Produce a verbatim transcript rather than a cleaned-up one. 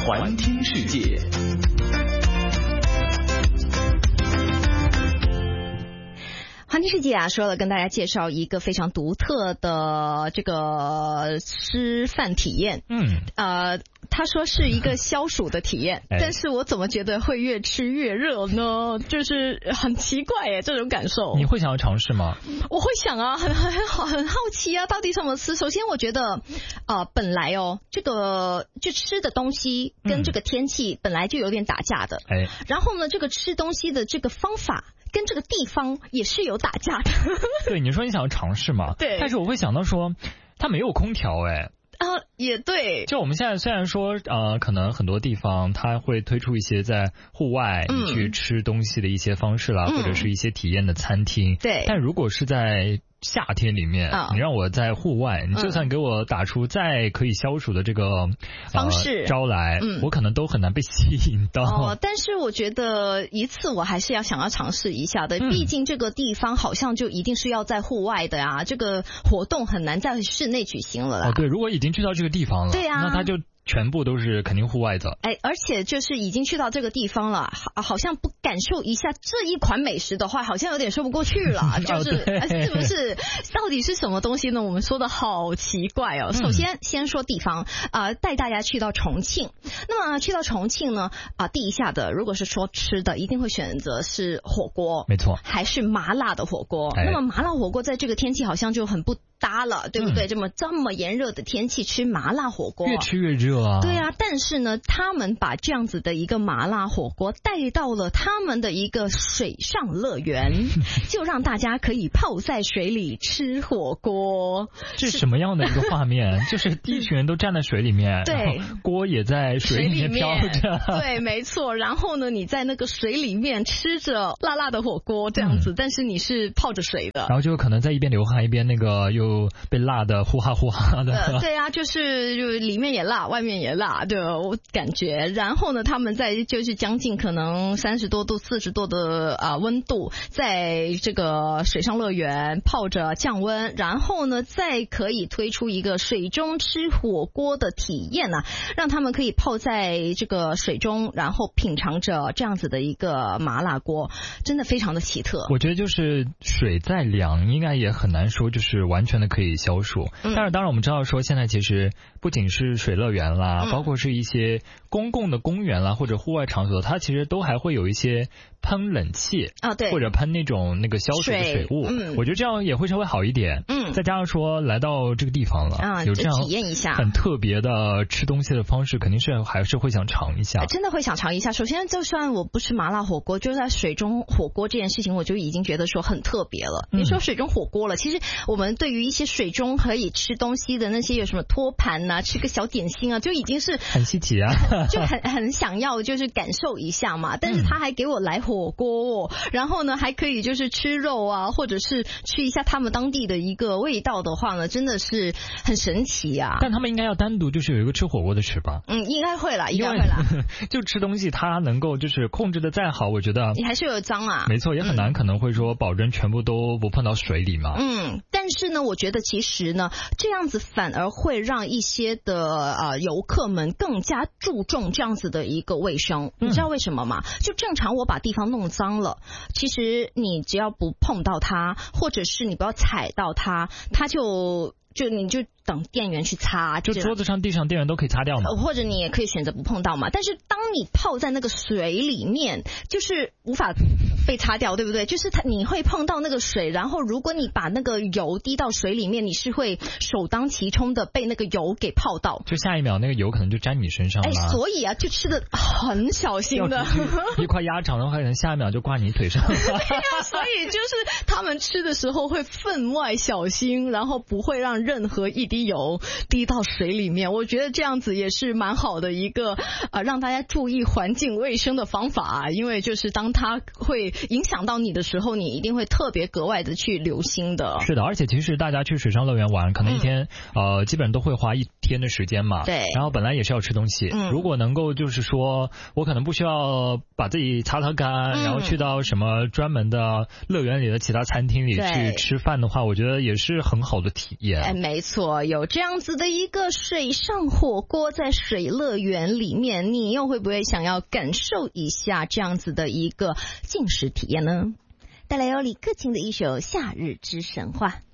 环听世界。 环听世界啊，说了跟大家介绍一个非常独特的这个吃饭体验。嗯，呃，他说是一个消暑的体验，哎、但是我怎么觉得会越吃越热呢？就是很奇怪耶，这种感受。 你会想要尝试吗？ 我会想啊，很很好，很好奇啊，到底怎么吃？首先，我觉得，呃，本来哦，这个就吃的东西跟这个天气本来就有点打架的。哎、嗯，然后呢，这个吃东西的这个方法。跟这个地方也是有打架的。 对，你说你想要尝试嘛？ 对。 但是我会想到说，它没有空调哎。 啊，也对。 就我们现在虽然说呃，可能很多地方它会推出一些在户外你去吃东西的一些方式啦，嗯、或者是一些体验的餐厅。 对。 但如果是在夏天里面，哦、你让我在户外，你就算给我打出再可以消暑的这个、嗯呃、 方式招来，嗯、我可能都很难被吸引到。 哦，但是我觉得一次我还是要想要尝试一下的，嗯、毕竟这个地方好像就一定是要在户外的啊，这个活动很难在室内举行了啦。 哦，对，如果已经去到这个地方了， 对啊， 那他就。全部都是肯定户外的， 哎，而且就是已经去到这个地方了，好，好像不感受一下这一款美食的话，好像有点说不过去了，就是、哦、是不是？到底是什么东西呢？我们说的好奇怪哦。首先，嗯、先说地方啊、呃，带大家去到重庆。那么去到重庆呢，啊、呃，第一下的，如果是说吃的，一定会选择是火锅， 没错， 还是麻辣的火锅。哎、那么麻辣火锅在这个天气好像就很不搭了，对不对？嗯、这么这么炎热的天气吃麻辣火锅， 越吃越热。 对啊，但是呢，他们把这样子的一个麻辣火锅带到了他们的一个水上乐园，就让大家可以泡在水里吃火锅。 这是什么样的一个画面？就是一群人都站在水里面， 对， 锅也在水里面飘着。 对，没错。然后呢，你在那个水里面吃着辣辣的火锅这样子，嗯、但是你是泡着水的， 然后就可能在一边流汗一边那个又被辣的呼哈呼哈的。 呃、对啊，就是就里面也辣，外面也辣，对，我感觉。然后呢，他们在就是将近可能三十多度、四十度的啊、呃、温度，在这个水上乐园泡着降温，然后呢，再可以推出一个水中吃火锅的体验啊，让他们可以泡在这个水中，然后品尝着这样子的一个麻辣锅，真的非常的奇特。 我觉得就是水再凉，应该也很难说就是完全的可以消暑。嗯、但是当然我们知道说，现在其实不仅是水乐园啦，嗯、包括是一些公共的公园啦或者户外场所，它其实都还会有一些喷冷气啊，对， 或者喷那种那个消暑的水雾。嗯，我觉得这样也会稍微好一点。嗯，再加上说来到这个地方了，啊，有这样体验一下很特别的吃东西的方式，肯定是还是会想尝一下。 真的会想尝一下。首先，就算我不吃麻辣火锅，就在水中火锅这件事情，我就已经觉得说很特别了。别、嗯、说水中火锅了，其实我们对于一些水中可以吃东西的那些有什么托盘呐、啊，吃个小点心啊，就已经是很稀奇啊， 就很很想要就是感受一下嘛。但是他还给我来火锅、哦，然后呢还可以就是吃肉啊，或者是吃一下他们当地的一个味道的话呢，真的是很神奇啊。 但他们应该要单独就是有一个吃火锅的吃吧？ 嗯，应该会啦，应该会啦。 就吃东西，它能够就是控制的再好，我觉得你还是有脏啊。 没错，也很难可能会说保证全部都不碰到水里嘛。 嗯，但是呢，我觉得其实呢，这样子反而会让一些的呃游客们更加注重这样子的一个卫生。嗯、你知道为什么吗？就正常我把地方弄脏了，其实你只要不碰到它，或者是你不要踩到它，它就就你就等店员去擦， 就桌子上地上店员都可以擦掉嘛， 或者你也可以选择不碰到嘛。但是当你泡在那个水里面，就是无法被擦掉，对不对？就是它你会碰到那个水，然后如果你把那个油滴到水里面，你是会首当其冲的被那个油给泡到， 就下一秒那个油可能就沾你身上了。 哎，所以啊，就吃的很小心的， 一块鸭肠的话，可能下一秒就挂你腿上。 对呀，所以就是他们吃的时候会分外小心，然后不会让任何一滴油滴到水里面。我觉得这样子也是蛮好的一个呃让大家注意环境卫生的方法、啊、因为就是当它会会影响到你的时候，你一定会特别格外的去留心的。 是的，而且其实大家去水上乐园玩，可能一天、嗯、呃基本上都会花一天的时间嘛。 对。 然后本来也是要吃东西，嗯、如果能够就是说我可能不需要把自己擦擦干、嗯，然后去到什么专门的乐园里的其他餐厅里去吃饭的话，我觉得也是很好的体验。 哎，没错，有这样子的一个水上火锅在水乐园里面，你又会不会想要感受一下这样子的一个进食体验呢？带来由李克勤的一首《夏日之神话》。